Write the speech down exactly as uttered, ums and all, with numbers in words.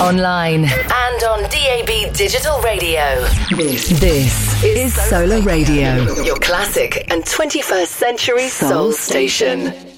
online, and on D A B Digital Radio. This, this is Solar Radio, your classic and twenty-first century soul station.